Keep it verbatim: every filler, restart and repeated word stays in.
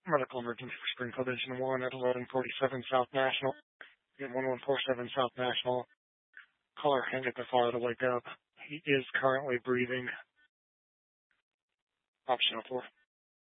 Medical emergency for Springfield Engine one at eleven forty-seven South National. Again, one one four seven South National. Caller handed the father to wake up. He is currently breathing. Optional four.